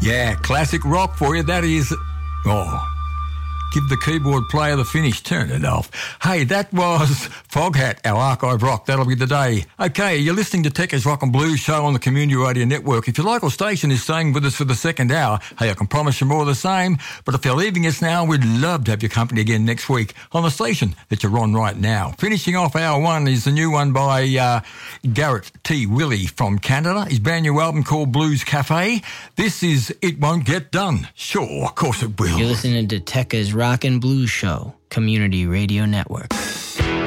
Yeah, classic rock for you. That is... Oh, give the keyboard player the finish. Turn it off. Hey, that was Foghat, our archive rock. That'll be the day. Okay, you're listening to Tech's Rock and Blues show on the Community Radio Network. If your local station is staying with us for the second hour, hey, I can promise you more of the same. But if you're leaving us now, we'd love to have your company again next week on the station that you're on right now. Finishing off hour one is the new one by Garrett T. Willie from Canada. His brand new album called Blues Cafe. This is It Won't Get Done. Sure, of course it will. You're listening to Tech's Rock and Blues show, Community Radio Network.